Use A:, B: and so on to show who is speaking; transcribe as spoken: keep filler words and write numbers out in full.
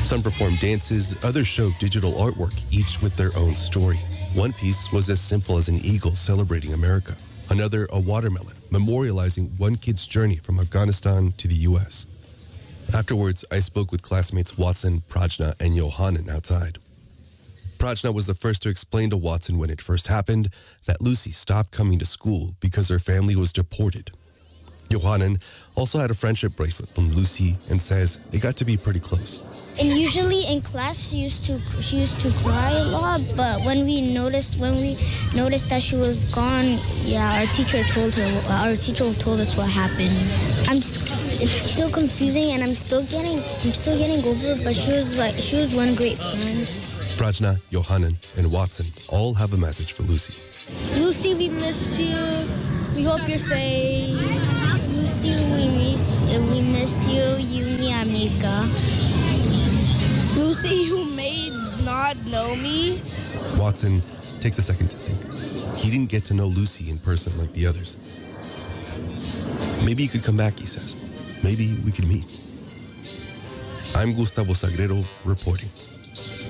A: Some performed dances, others showed digital artwork, each with their own story. One piece was as simple as an eagle celebrating America. Another, a watermelon, memorializing one kid's journey from Afghanistan to the U S. Afterwards, I spoke with classmates Watson, Prajna, and Johanan outside. Prajna was the first to explain to Watson when it first happened that Lucy stopped coming to school because her family was deported. Johanan also had a friendship bracelet from Lucy and says they got to be pretty close.
B: And usually in class she used to she used to cry a lot, but when we noticed when we noticed that she was gone, yeah, our teacher told her our teacher told us what happened. I'm it's still confusing and I'm still getting I'm still getting over it, but she was like she was one great friend.
A: Prajna, Johanan, and Watson all have a message for Lucy.
B: Lucy, we miss you. We hope you're safe. Lucy, we miss we miss you, you mi amiga.
C: Lucy, who may not know me.
A: Watson takes a second to think. He didn't get to know Lucy in person like the others. Maybe you could come back, he says. Maybe we could meet. I'm Gustavo Sagrero reporting.